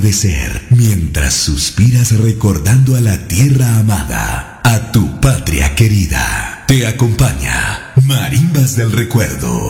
atardecer, mientras suspiras recordando a la tierra amada, a tu patria querida. Te acompaña Marimbas del Recuerdo.